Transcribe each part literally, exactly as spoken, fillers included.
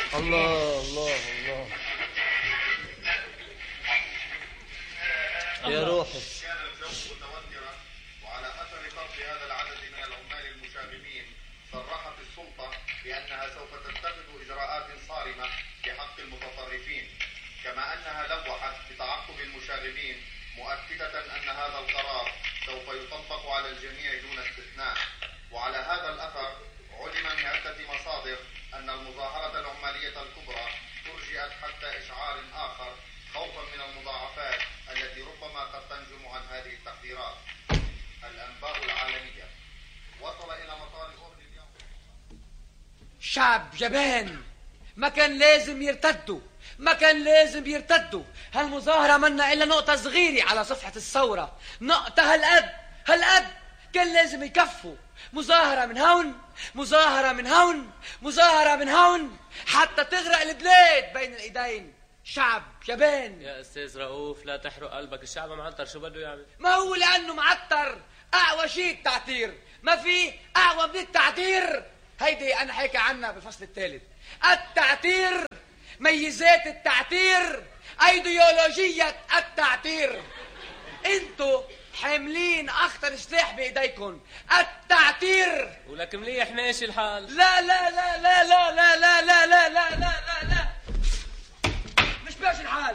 الله الله الله يا روحي. كان الجو متوترا، وعلى اثر طرد هذا العدد من العمال المشاغبين صرحت السلطه بانها سوف تتخذ اجراءات صارمه في حق المتطرفين، كما انها لوحت بتعقب المشاغبين مؤكده ان هذا القرار سوف يطبق على الجميع دون استثناء. وعلى هذا الاثر علم من عده مصادر ان المظاهره العماليه الكبرى ترجئت حتى اشعار اخر، خوفا من المضاعفات التي ربما قد تنجم عن هذه التحذيرات. الأنباء العالمية وصل إلى مطار أورلي اليوم. شعب جبان، ما كان لازم يرتدوا، ما كان لازم يرتدوا. هالمظاهرة منا إلا نقطة صغيرة على صفحة الثورة، نقطة هالقد هالقد كان لازم يكفوا. مظاهرة من هون، مظاهرة من هون، مظاهرة من هون، حتى تغرق البلاد بين الإيدين. شعب جبان. يا استاذ رؤوف لا تحرق قلبك، الشعب معطر شو بده يعمل؟ ما هو لانه معطر اقوى شيء التعتير، ما في اقوى من التعتير. هيدي انا حكي عنها بالفصل الثالث. التعتير، ميزات التعتير، ايديولوجية التعتير. انتو حاملين اخطر سلاح بايديكم، التعتير. ولك مليح ماشي الحال. لا لا لا لا لا لا لا لا لا لا لا لا مش ماشي الحال.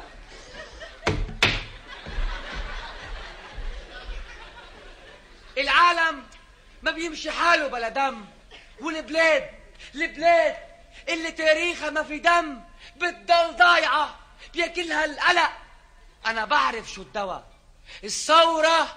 العالم ما بيمشي حاله بلا دم، والبلاد البلاد اللي تاريخها ما في دم بتضل ضايعة بياكلها القلق. أنا بعرف شو الدواء، الثورة.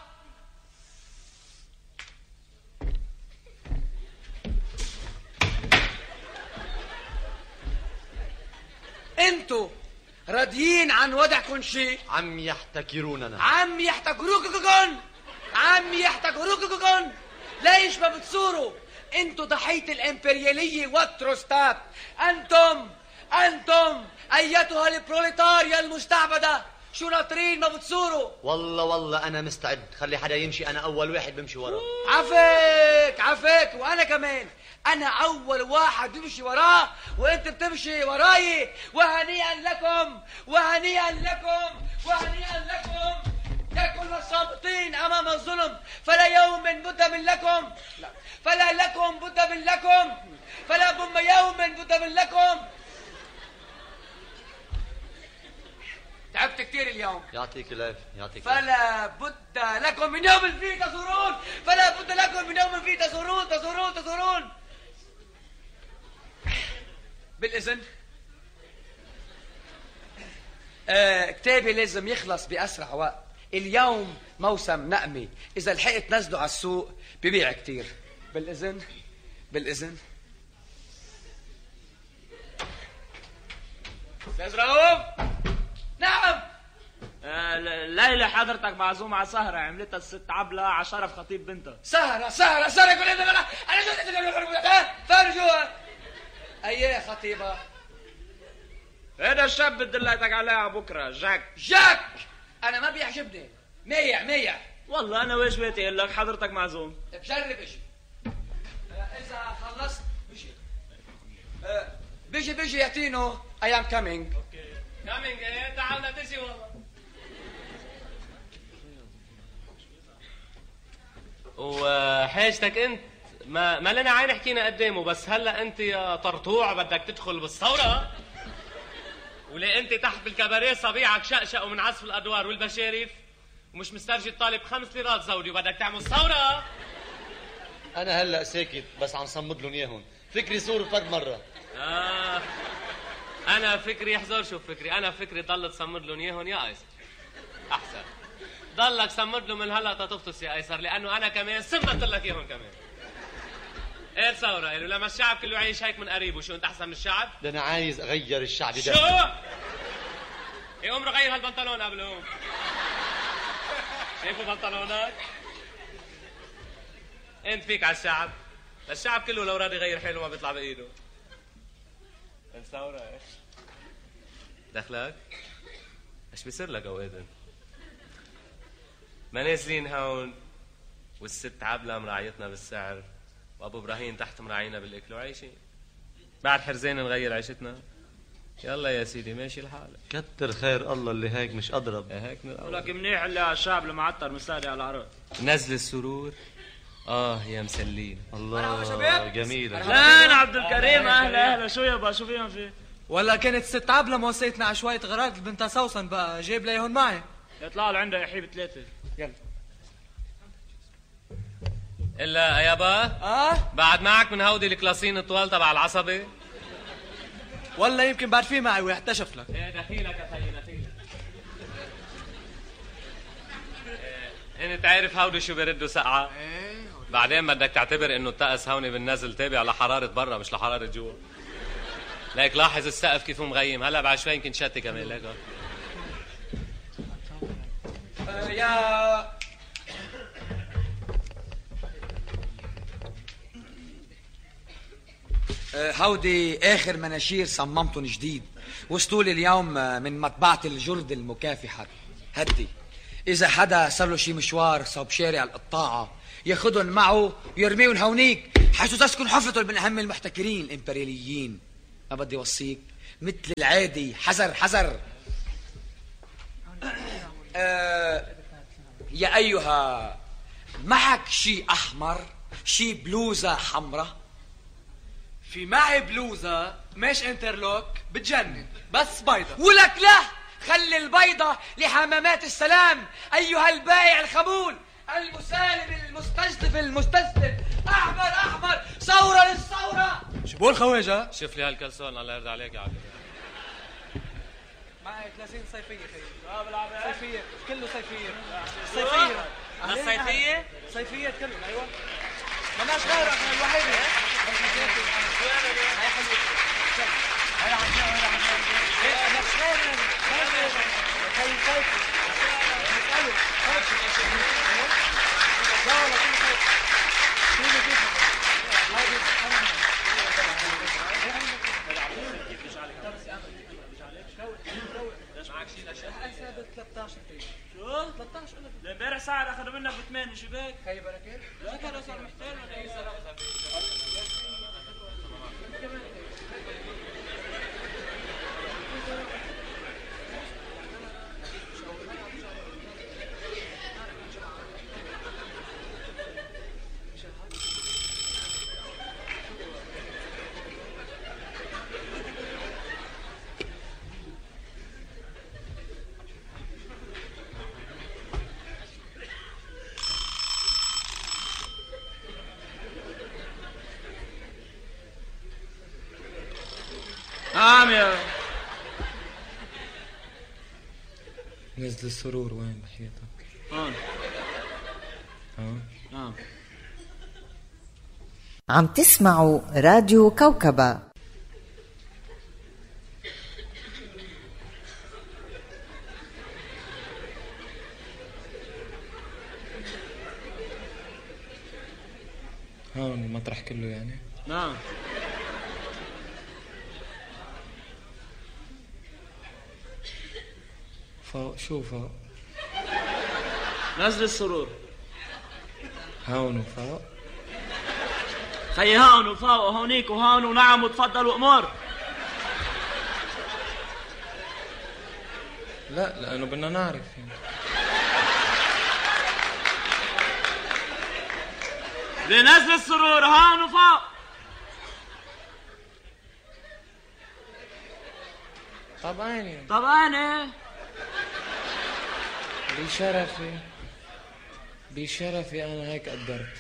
انتو راضيين عن وضعكم شيء؟ عم يحتكروننا، عم يحتكروككن، عم يحتكروككن. ليش ما بتصوروا؟ انتو ضحية الامبريالية والتروستات. انتم انتم ايتها البروليتاريا المستعبدة، شو ناطرين ما بتصوروا؟ والله والله انا مستعد، خلي حدا يمشي، انا اول واحد بمشي وراه. عفيك عفيك، وانا كمان انا اول واحد بمشي وراه، وانت بتمشي وراي. وهنيئا لكم وهنيئا لكم وهنيئا لكم يا كل الصامتين امام الظلم. فلا يوم بد من لكم، لا فلا لكم بد من لكم، فلا بم يوم بد من لكم. تعبت كثير اليوم. يعطيك العافية يعطيك. فلا بد لكم من يوم فيه تزورون، فلا بد لكم من يوم فيه تزورون تزورون تزورون. بالإذن آه، كتابي لازم يخلص بأسرع وقت. اليوم موسم نقمي، إذا لحقت نزله على السوق ببيع كتير. بالإذن بالإذن أستاذ رؤوف. نعم. آه ليلى حضرتك معزومة على سهرة عملتها الست عبلة على شرف خطيب بنتها. سهرة سهرة سهرة يقول لي أنا أنا فرجوها. أيه خطيبة؟ هذا الشاب اللي دليتك عليها بكرة، جاك. جاك أنا ما بيعجبني، ميع ميع. والله أنا واجباتي أقول لك حضرتك معزوم. بجرب اجي. إذا خلصت بيجي. بيجي بيجي يا تينو. I am coming. اوكي coming. ايه تعالنا تجي والله. وحاجتك انت ما ما لنا عين حكينا قدامه، بس هلا انت يا طرطوع بدك تدخل بالثوره، وليه انت تحت بالكباريه صبيعك شقشق ومن عزف الادوار والبشارف، ومش مسترجي الطالب خمس ليرات زودي وبدك تعمل ثوره. انا هلا ساكت بس عم صمد لهم اياهم، فكري صور فرد مره. اه انا فكري يحذر. شوف فكري، انا فكري ضل تصمد لهم اياهم يا ايسر. احسن ضلك صمد له من هلا تطفطس يا ايسر، لانه انا كمان صمدت لك اياهم كمان. ايه الثوره؟ قالوا لما الشعب كله يعيش هيك من قريب، وشو انت احسن من الشعب؟ ده انا عايز اغير الشعب ده. شو؟ ايه عمره غير هالبنطلون قبلهم. شايفوا بنطلونك؟ انت فيك على الشعب، الشعب كله لو راد يغير حاله ما بيطلع بايده. الثوره ايش؟ دخلك؟ ايش بيصير لك اوقات؟ ما نازلين هون والست عبلة مراعيتنا بالسعر، وابو ابراهيم تحت مراعينا بالاكل وعيشين. بعد حرزين نغير عيشتنا. يلا يا سيدي ماشي الحال. كتر خير الله اللي هيك مش اضرب. هيك من الأول. ولك منيح اللي على الشعب المعطر مستعدي على العراق. نزل السرور. اه يا مسلين. الله جميلة. اهلا عبد الكريم، اهلا اهلا. شو يابا شو فيهم فيه؟ ولا كانت ست عبلة موصيتنا على شوية غراض بنت سوسن بقى جايب لي هون معي. يطلعوا لعندها يا حبيب ثلاثة. يلا. الا يابا اه بعد معك من هودي الكلاسين الطوال تبع العصبي؟ والله يمكن بعد في معي ويحتشف لك. ايه دخيلك يا خيي دخيلك. إيه انت عارف هودي شو بيردوا سقعة؟ ايه بعدين بدك تعتبر انه الطقس هون بالنزل تابع لحرارة برا مش لحرارة جوا. ليك لاحظ السقف كيف هو مغيم، هلا بعد شوي يمكن شتي كمان ليك. آه يا هودي اخر مناشير صممتهم جديد، وصلوا لي اليوم من مطبعة الجرد المكافحة. هدي اذا حدا صار له شي مشوار صوب شارع القطاعة ياخدهم معه ويرميهم هونيك حيث تسكن حفرته من اهم المحتكرين الامبرياليين. ما بدي وصيك مثل العادي حذر حذر. آه يا ايها، معك شي احمر، شي بلوزة حمرة؟ في معي بلوزة مش انترلوك بتجنن بس بيضة. ولك لا، خلي البيضة لحمامات السلام. أيها البائع الخمول المسالم المستجدف المستسلم، أحمر أحمر، ثورة للثورة. شو بقول خواجة؟ شوف لي هالكلسون الله يرضى عليك يا عبد. معي ثلاثين صيفية خيي. صيفية كله صيفية. صيفية الصيفية؟ صيفية كله. أيوة مالناش غيرك احنا الوحيدة. شو؟ ثلاثة عشر ألف. امبارح ساعة أخذوا منك بثمانية شو بك؟ خي بركة؟ لا ترى صار محتال ولا أي نعم يا نزل السرور وين بحياتك؟ هون. ها؟ نعم. عم تسمعوا راديو كوكبة. هون المطرح كله يعني؟ نعم. فوق شو فوق؟ نزل السرور. هون وفوق؟ خي هون وفوق وهونيك وهون ونعم وتفضل وامور. لا لأنه بدنا نعرف يعني. لنزل السرور هون وفوق. طبعا يعني. طبعا بشرفي بشرفي أنا هيك قدرت.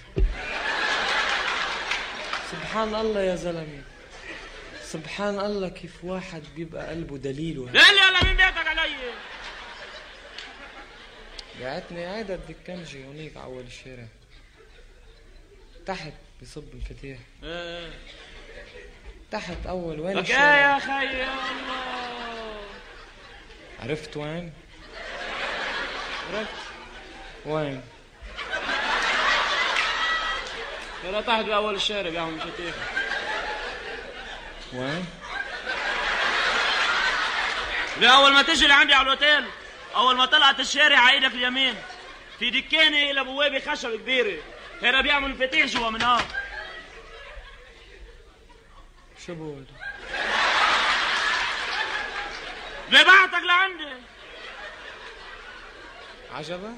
سبحان الله يا زلمة، سبحان الله كيف واحد بيبقى قلبه دليله. لا لا مين بيعتك علي؟ بعتني قاعد الدكانجي هونيك على أول الشارع تحت بصب الفتيح. ايه تحت أول وين لك الشارع؟ يا خي يا الله. عرفت وين؟ عرفت وين؟ لا تحت بأول الشارع بيعمل مشاتيخ. وين؟ بأول ما تجي لعندي على الأوتيل، أول ما طلعت الشارع على إيدك اليمين في دكانة إلى بوابة خشب كبيرة، هنا بيعمل مفاتيح جوا من هون. شو بقول؟ ليه بعتك لعندي؟ عجبك؟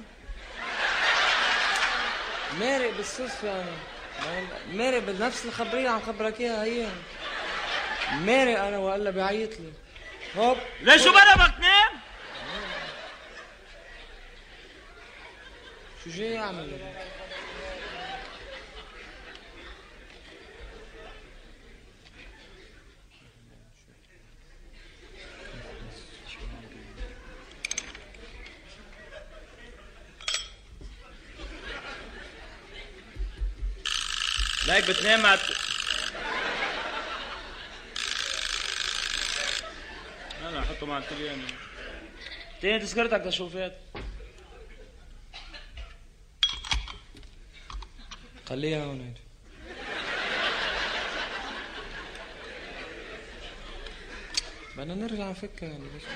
مارق بالصدفة أنا مارق بنفس الخبرية عم خبرك إياها هي مارق أنا وقال بيعيط لي هوب ليش شو بلا بدك تنام؟ شو جاي أعمل؟ ليك بتنام مع لا حطه مع التليان تاني تذكرتك تشوفات خليها هون بدنا نرجع نفكها يعني ليش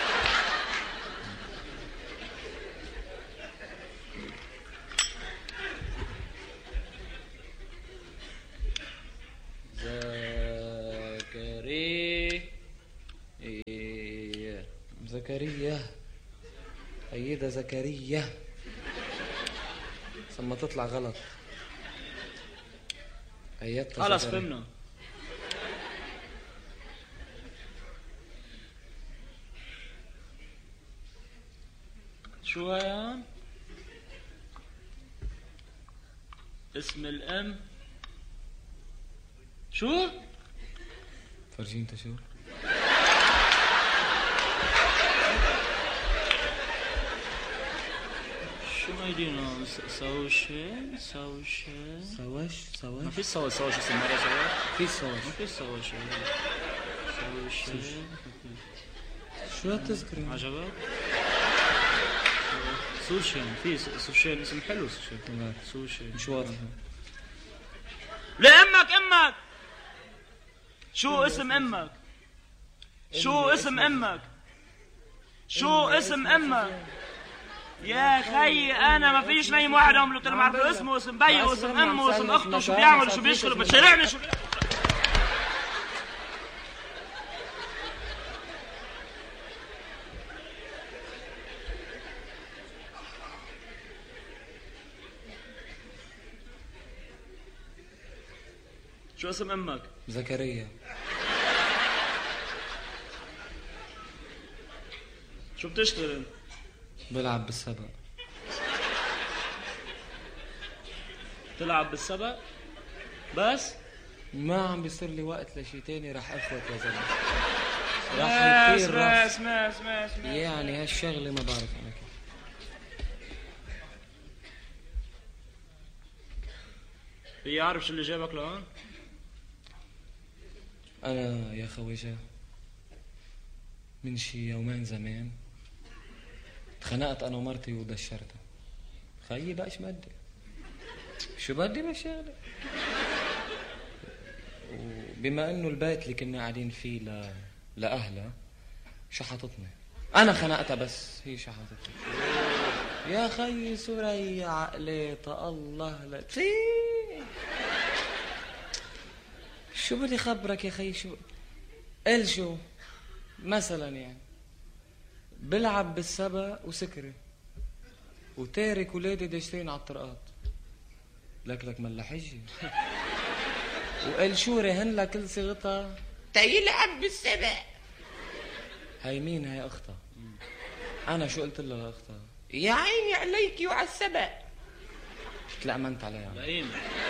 زكريا أيدة زكريا ثم تطلع غلط أيدة خلص فهمنا شو هاي اسم الأم شو فرجين انت شو شو هيدينا سوشي سوشي سواش سواش ما في سواش سواش اسم مرة سواش في سواش ما في سواش سوشي شو هالتذكرة عجبك؟ سوشين في سوشين اسم حلو سوشين سوشين مش واضح لأمك أمك شو اسم أمك شو اسم أمك شو اسم أمك يا خي أنا ما فيش نايم واحد عمله تلم عارفه اسمه اسم بيه واسم أمه واسم أخته شو بيعمل شو بيشتغل بتشارعني شو شو اسم أمك زكريا شو بتشتغل بلعب بالسبق تلعب بالسبق بس ما عم بيصير لي وقت لشي تاني رح اخوت يا زلمه راح يطير اسمع راس اسمع اسمع اسمع يعني هالشغله ما بعرف انا كيف بيعرف شو اللي جابك لهون انا يا خويجة من شي يومين زمان اتخنقت انا ومرتي ودشرتها خيي بقى شو بدي شو بدي بالشغله وبما انه البيت اللي كنا قاعدين فيه ل... لاهلها شحطتني انا خنقتها بس هي شحطتني يا خيي سوري عقليتها الله لا شو بدي خبرك يا خي شو قل شو مثلا يعني بلعب بالسبق وسكري وتارك ولادي داشتين على الطرقات لك لك ملا حجي وقال شو رهن لها كل صيغتها تيلعب بالسبق هاي مين هاي اختها انا شو قلت لها لاختها يا عيني عليكي وعلى السبق تلأمنت عليها لئيم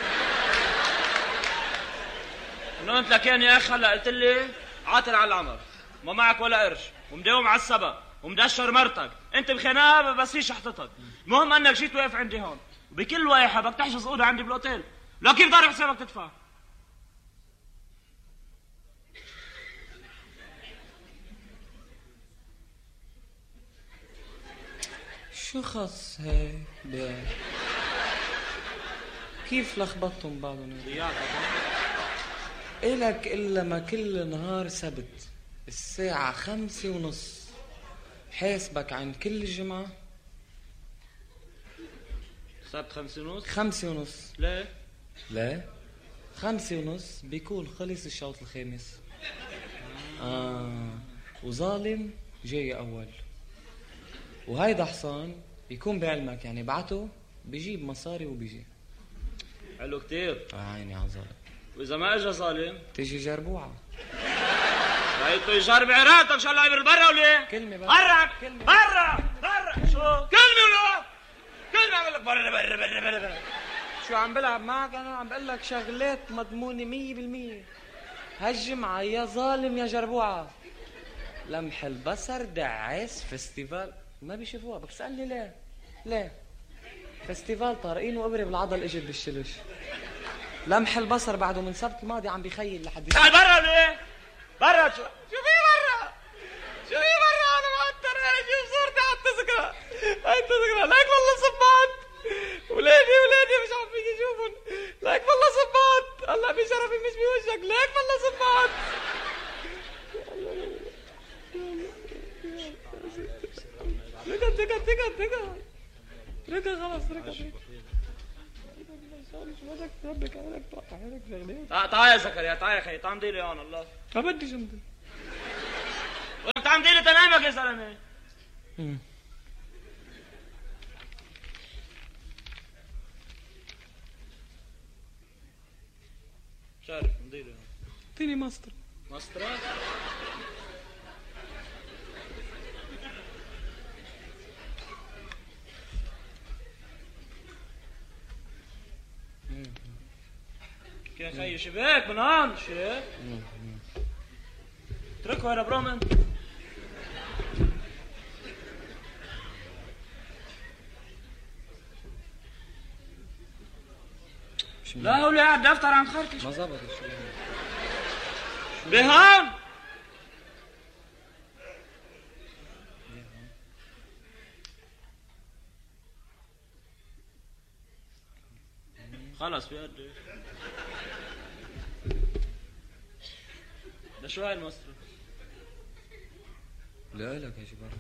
انه انت لكان يا اخ هلا قلت لي عاطل على العمر ما معك ولا قرش ومداوم على السبق ومدشر مرتك انت بخناقه بس هي شحطتك المهم انك جيت واقف عندي هون وبكل وايحه بدك تحجز اوضه عندي بالاوتيل لا كيف ضارب حسابك تدفع شو خص هاي بي. كيف لخبطتم بعضهم إلك إلا ما كل نهار سبت الساعة خمسة ونص حاسبك عن كل جمعة سبت خمسة ونص خمسة ونص ليه لا خمسة ونص بيكون خلص الشوط الخامس آه وظالم جاي أول، وهيدا حصان يكون بعلمك يعني بعته بيجيب مصاري وبيجي. حلو كتير. آه عيني عظالم. وإذا ما إجا ظالم تيجي جربوعة. هيتو يجرب عراتك شو الله يبر برا ولا ايه؟ كلمة بس. برا برا برا شو؟ كلمة ولا؟ كلمة عم لك برا برا برا برا برا. شو عم بلعب معك؟ أنا عم بقول لك شغلات مضمونة مية بالمية. هالجمعة يا ظالم يا جربوعة لمح البصر دعاس فستيفال ما بيشوفوها. بتسألني ليه؟ ليه؟ فستيفال طارقين وقبري بالعضل اجت بالشلش. لمح البصر بعده من السبت الماضي عم بيخيل لحد تعال برا ولا ايه؟ برا شو؟ شو في برا؟ شو في برا؟ انا ما اقدر اجيب صورتي على التذكرة. هاي التذكرة لك والله صباط. ولادي ولادي مش عم فيك يشوفن. لك والله صباط. الله بشرفي مش بوجهك. لك والله صباط. ركض ركض ركض ركض ركض خلاص ركض. تعال يا زكريا تعال يا اخي تعال مديلي هون الله. ما بديش امضي. تعال مديلي تنامك يا زلمه. مش عارف مديلي هون. اعطيني مسطرة. مسطرة؟ يا خي شباك من هون شيخ. اتركه يا برومن. لا هو اللي قاعد دفتر عن خرطش. ما زبط الشغل. بهون خلص في قد ده شو هاي المسطرة؟ لا لك يا شباب.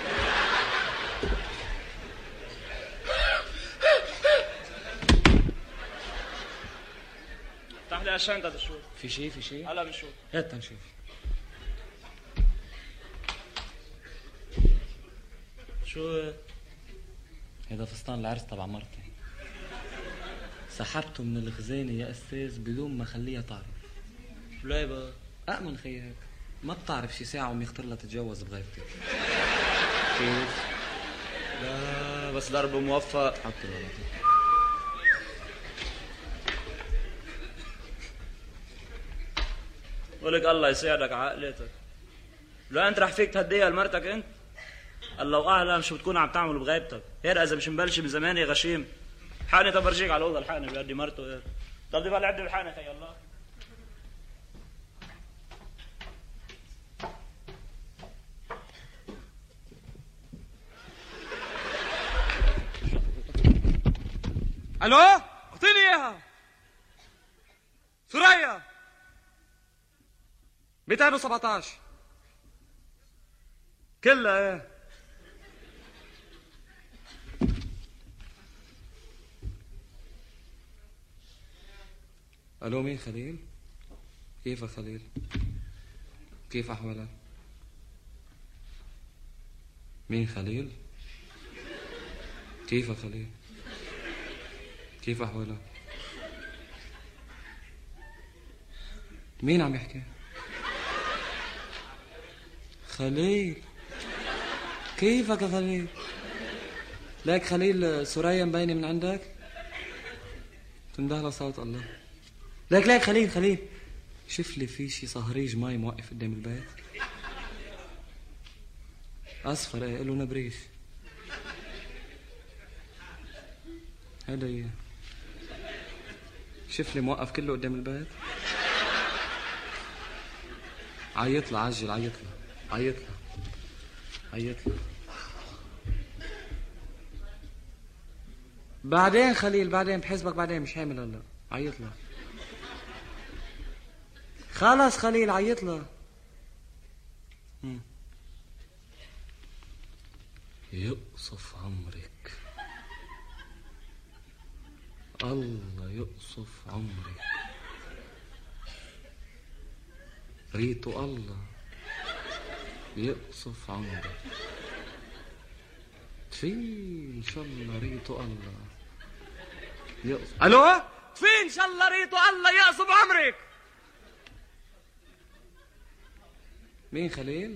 افتح لي الشنطة تشوف. في شيء في شيء؟ هلا بنشوف. هات نشوف. شو هذا فستان العرس تبع مرتي. سحبته من الخزانة يا أستاذ بدون ما خليها تعرف. لا بقى أأمن خي هيك ما بتعرف شي ساعة وم يخطر لها تتجوز بغيبتك. كيف؟ لا بس ضرب موفق. حط الغلطة. ولك الله يساعدك عقلتك. لو انت رح فيك تهديها لمرتك انت الله اعلم شو بتكون عم تعمل بغيبتك. هير اذا مش مبلش من زمان يا غشيم. حقني طب برجيك على الاوضه الحقني بيدي مرته هير. طب بدي بقى عدي بالحقني خي الله. الو اعطيني اياها. ثريا مئتين وسبعطعش كلها ايه. الو مين خليل؟ كيفك خليل؟ كيف احوالك؟ مين خليل؟ كيفك خليل؟ كيف احوالك؟ مين عم يحكي؟ خليل كيفك يا خليل؟ لك خليل سوريا مبينة من عندك؟ تندهلها صوت الله. لك لك خليل خليل شوف لي في شي صهريج ماي موقف قدام البيت. اصفر ايه له نبريش. هذا اياه. شوف لي موقف كله قدام البيت. عيط له عجل عيط له عيط له عيط له. بعدين خليل بعدين بحسبك بعدين مش حامل هلا. عيط له خلص خليل عيط له. يقصف عمرك الله يقصف عمرك ريتو الله يقصف عمرك تفي ان شاء الله ريته الله يقصف. الو تفي ان شاء الله ريته الله يقصف عمرك. مين خليل؟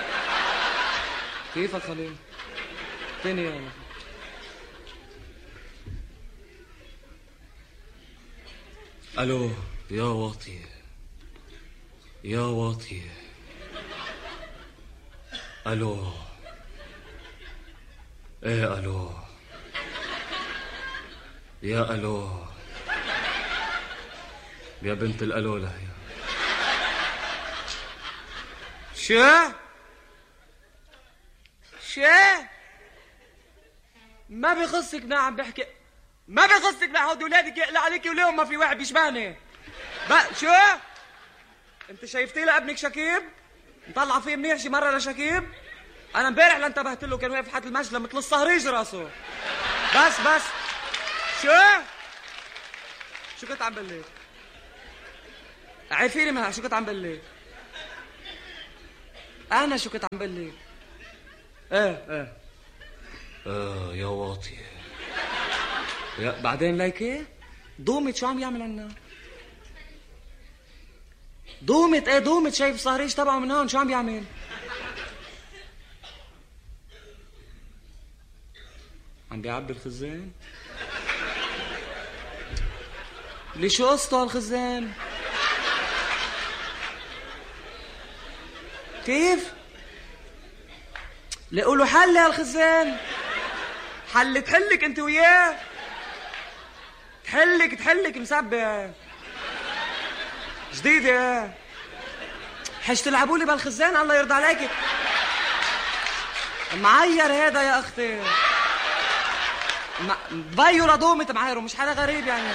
كيفك خليل؟ تاني يلا. الو يا واطي يا واطي. الو ايه الو يا الو يا بنت الالوله يا شو شو ما بيخصك. انا عم بحكي ما بيخصك. بحود ولادك يقلع عليكي وليهم ما في واحد بيشبهني. بقى شو انت شايفتي لابنك شكيب مطلع فيه منيح شي مره لشكيب؟ انا امبارح لا انتبهت له كان واقف حد المجلة مثل الصهريج راسه. بس بس شو شو كنت عم بليك؟ عارفيني منها شو كنت عم بليك؟ انا شو كنت عم بليك؟ ايه ايه اه يا واطي. يا بعدين ليكي دومت شو عم يعمل عنا؟ دومت ايه دومت شايف الصهريج تبعه من هون شو عم بيعمل؟ عم بيعبي الخزان؟ ليش شو قصته هالخزان؟ كيف؟ لقوا حل هالخزان؟ حل تحلك انت وياه؟ تحلك تحلك مسبة جديدة. حش تلعبوا لي بالخزان الله يرضى عليك. معير هذا يا اختي. بيو لضومة معايره مش حدا غريب يعني.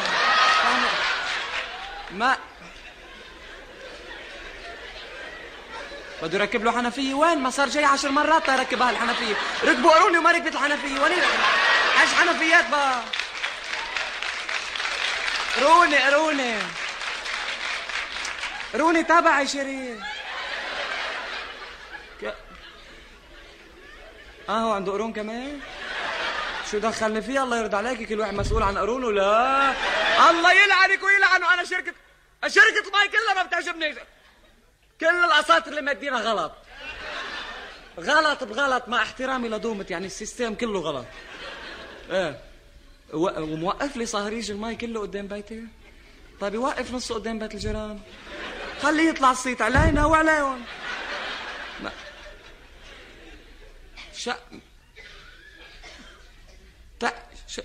ما بده يركب له حنفية. وين ما صار جاي عشر مرات يركبها الحنفية. ركبوا قروني وما ركبت الحنفية. وين حش حنفيات بقى. قروني قروني قروني تبعي شيرين. ك... اه هو عنده قرون كمان. شو دخلني فيه الله يرضى عليك. كل واحد مسؤول عن قرونه. لا الله يلعنك ويلعنه. انا شركة شركة المي كلها ما بتعجبني. كل الاساطير اللي مادينا غلط غلط بغلط. مع احترامي لدومت يعني السيستم كله غلط. ايه وموقف لي صهريج المي كله قدام بيتي. طيب يوقف نصه قدام بيت الجيران. خليه يطلع الصيت علينا وعليهم. ما شا تا ش...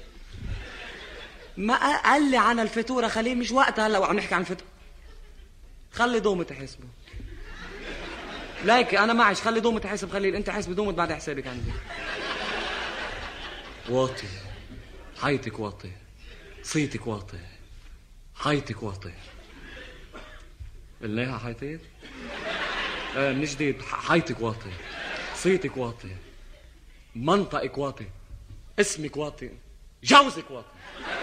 ما قال لي عن الفاتوره. خليه مش وقتها هلا وعم نحكي عن الفاتوره. خلي دومة تحاسبه. لايك انا معش. خلي دومة تحاسب. خلي انت حاسب دومة بعد حسابك عندي. واطي حيتك واطي صيتك واطي حيتك واطي. قلناها حيتك؟ آه من جديد. حيتك واطي صيتك واطي منطقك واطي اسمك واطي جوزك واطي.